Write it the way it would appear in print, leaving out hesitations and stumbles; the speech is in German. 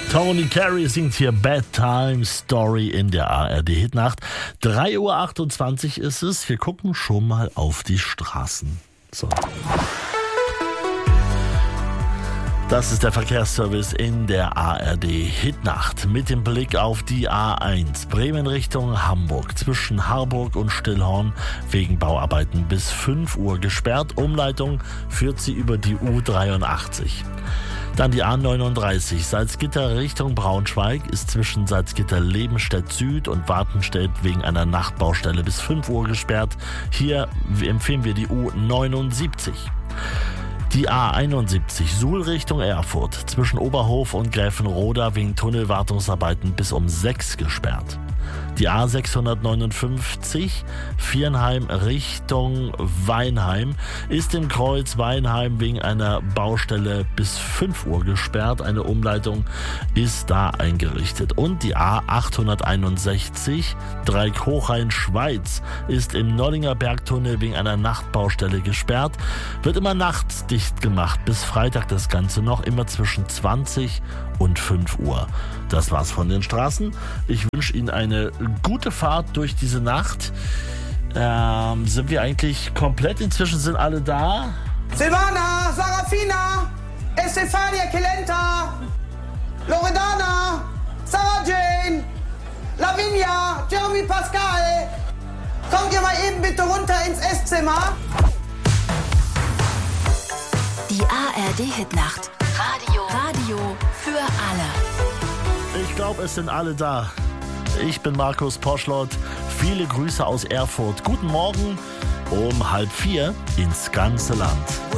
Tony Carey singt hier Bedtime Story in der ARD-Hitnacht. 3:28 Uhr ist es. Wir gucken schon mal auf die Straßen. So. Das ist der Verkehrsservice in der ARD-Hitnacht mit dem Blick auf die A1 Bremen Richtung Hamburg. Zwischen Harburg und Stillhorn wegen Bauarbeiten bis 5 Uhr gesperrt. Umleitung führt sie über die U83. Dann die A39 Salzgitter Richtung Braunschweig ist zwischen Salzgitter-Lebenstedt Süd und Wartenstedt wegen einer Nachtbaustelle bis 5 Uhr gesperrt. Hier empfehlen wir die U79. Die A71 Suhl Richtung Erfurt zwischen Oberhof und Gräfenroda wegen Tunnelwartungsarbeiten bis um 6 gesperrt. Die A659 Viernheim Richtung Weinheim ist im Kreuz Weinheim wegen einer Baustelle bis 5 Uhr gesperrt. Eine Umleitung ist da eingerichtet. Und die A861 Dreieck Hochrhein-Schweiz ist im Nollinger Bergtunnel wegen einer Nachtbaustelle gesperrt. Wird immer nachts dicht gemacht. Bis Freitag das Ganze noch, immer zwischen 20 und 5 Uhr. Das war's von den Straßen. Ich wünsche Ihnen eine gute Fahrt durch diese Nacht. Sind wir eigentlich komplett? Inzwischen sind alle da. Silvana, Sarafina, Estefania Kelenta, Loredana, Sarah Jane, Lavinia, Jeremy Pascal. Kommt ihr mal eben bitte runter ins Esszimmer? Die ARD-Hitnacht. Radio für alle. Ich glaube, es sind alle da. Ich bin Markus Poschlott. Viele Grüße aus Erfurt. Guten Morgen um 3:30 ins ganze Land.